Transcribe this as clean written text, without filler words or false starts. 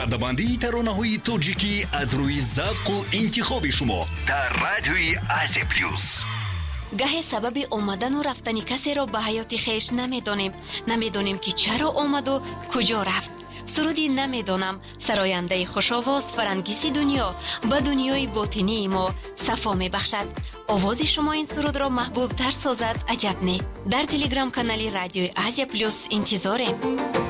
پرده‌بندی ترانه‌های توجیکی از روی ذوق و انتخاب شما در رادیوی آسیا پلاس. گاهی سبب اومدن و رفتن کسی را به حیات خیش نمیدونیم که چرا اومد و کجا رفت. سرودی نمیدونم سراینده خوشاواز فرانگیز دنیا به دنیای باطنی ما صفا میبخشد. آواز شما این سرود را محبوب تر سازد. عجب نه. در تلگرام کانال رادیو آسیا پلاس انتظاریم.